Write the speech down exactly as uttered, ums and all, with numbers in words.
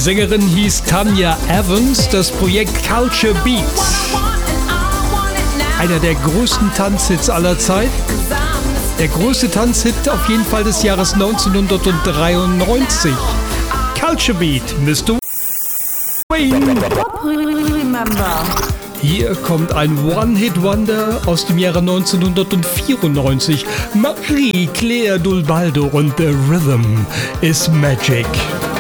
Sängerin hieß Tanya Evans, das Projekt Culture Beats. Einer der größten Tanzhits aller Zeit. Der größte Tanzhit auf jeden Fall des Jahres neunzehnhundertdreiundneunzig. Culture Beat, Mister Wayne. Hier kommt ein One-Hit-Wonder aus dem Jahre neunzehnhundertvierundneunzig. Marie-Claire Dulbaldo und The Rhythm is Magic.